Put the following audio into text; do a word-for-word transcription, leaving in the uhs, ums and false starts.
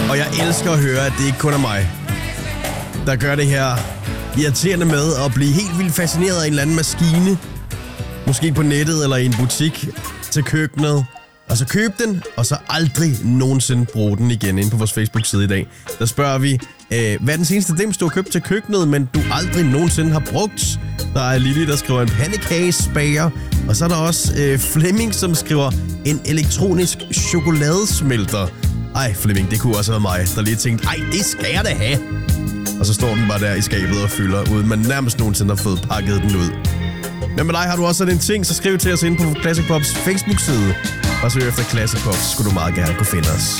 Og jeg elsker at høre, at det ikke kun er mig, der gør det her irriterende med at blive helt vildt fascineret af en eller anden maskine. Måske på nettet eller i en butik til køkkenet. Og så køb den, og så aldrig nogensinde bruge den igen inde på vores Facebook-side i dag. Der spørger vi, øh, hvad er den seneste dims, du har købt til køkkenet, men du aldrig nogensinde har brugt? Der er Lili, der skriver en pandekagespager. Og så er der også øh, Flemming, som skriver en elektronisk chokoladesmelter. Ej, Flemming, det kunne også være mig, der lige tænkte, ej, det skal jeg da have. Og så står den bare der i skabet og fylder, uden man nærmest nogensinde har fået pakket den ud. Men med dig har du også sådan en ting, så skriv til os ind på Classic Pops Facebook-side. Og søg efter Classic Pops, så skulle du meget gerne kunne finde os.